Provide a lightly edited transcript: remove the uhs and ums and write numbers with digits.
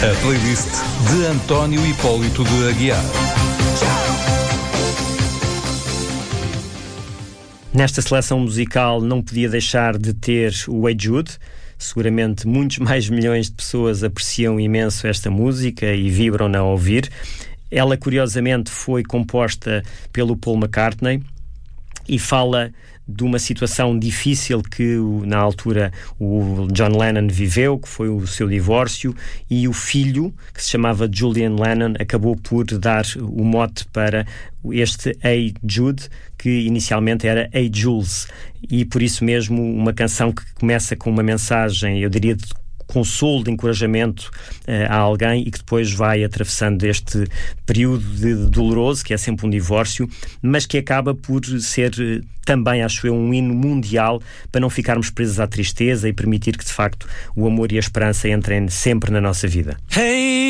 A playlist de António Hipólito de Aguiar. Nesta seleção musical não podia deixar de ter o Hey Jude. Seguramente muitos mais milhões de pessoas apreciam imenso esta música e vibram-na a ouvir. Ela, curiosamente, foi composta pelo Paul McCartney e fala de uma situação difícil que, na altura, o John Lennon viveu, que foi o seu divórcio, e o filho, que se chamava Julian Lennon, acabou por dar o mote para este Hey Jude, que inicialmente era Hey Jules, e por isso mesmo uma canção que começa com uma mensagem, eu diria, de consolo, de encorajamento a alguém, e que depois vai atravessando este período doloroso, que é sempre um divórcio, mas que acaba por ser também, acho eu, um hino mundial para não ficarmos presos à tristeza e permitir que, de facto, o amor e a esperança entrem sempre na nossa vida. Hey!